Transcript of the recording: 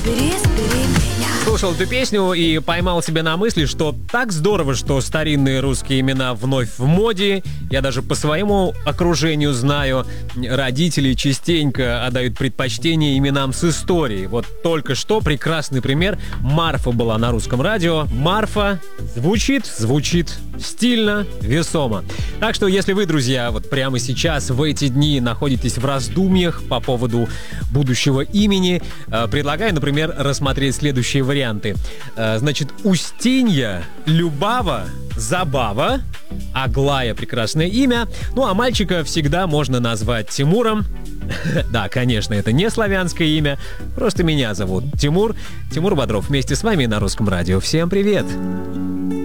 Бери меня. Слушал эту песню и поймал себя на мысли, что так здорово, что старинные русские имена вновь в моде. Я даже по своему окружению знаю, родители частенько отдают предпочтение именам с историей. Вот только что прекрасный пример. Марфа была на русском радио. Марфа звучит стильно, весомо. Так что, если вы, друзья, вот прямо сейчас, в эти дни находитесь в раздумьях по поводу будущего имени, предлагаю, например, рассмотреть следующие варианты. Значит, Устинья, Любава, Забава, Аглая — прекрасное имя. Ну, а мальчика всегда можно назвать Тимуром. Да, конечно, это не славянское имя. Просто меня зовут Тимур. Тимур Бодров вместе с вами на русском радио. Всем привет!